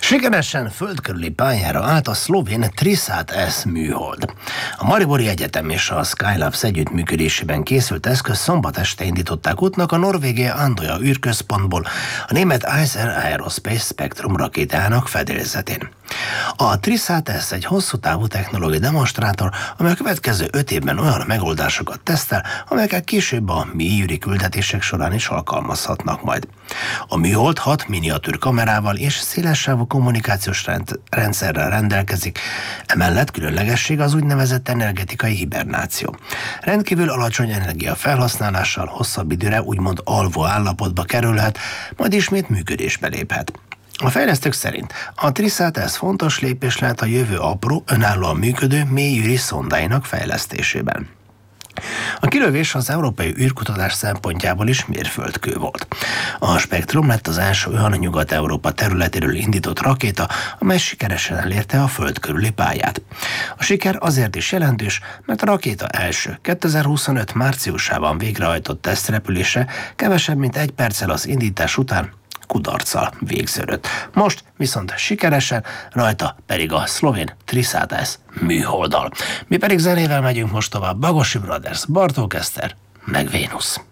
Sikeresen földkörüli pályára állt a szlovén Trisat-S műhold. A Maribori Egyetem és a Skylabs együttműködésében készült eszköz szombat este indították útnak a Norvégia Andøya űrközpontból a német Isar Aerospace Spectrum rakétájának fedélzetén. A Trisat-S egy hosszú távú technológiai demonstrátor, amely a következő 5 évben olyan megoldásokat tesztel, amelyeket később a mélyűri küldetések során is alkalmazhatnak majd. A műhold 6 miniatűr kamerával és szélessávú kommunikációs rendszerrel rendelkezik, emellett különlegesség az úgynevezett energetikai hibernáció. Rendkívül alacsony energia felhasználással hosszabb időre úgymond alvó állapotba kerülhet, majd ismét működésbe léphet. A fejlesztők szerint a Trisat-S fontos lépés lehet a jövő apró, önállóan működő mélyűri szondáinak fejlesztésében. A kilövés az európai űrkutatás szempontjából is mérföldkő volt. A Spektrum lett az első olyan Nyugat-Európa területéről indított rakéta, amely sikeresen elérte a föld körüli pályát. A siker azért is jelentős, mert a rakéta első 2025 márciusában végrehajtott tesztrepülése kevesebb mint 1 perccel az indítás után kudarccal végződött. Most viszont sikeresen, rajta pedig a szlovén Trisat-S műholddal. Mi pedig zenével megyünk most tovább. Bagosi Brothers, Bartók Eszter, meg Vénusz.